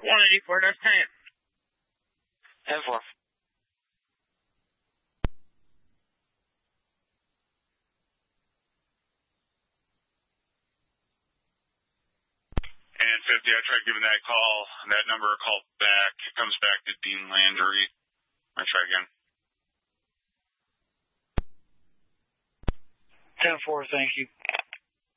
184, that's 10-4. And 50, I tried giving that call, that number a call back. It comes back to Dean Landry. I try again. 10-4, thank you.